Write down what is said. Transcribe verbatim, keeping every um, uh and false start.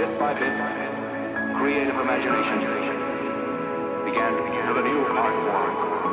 bit by bit, creative imagination began to build a new art form.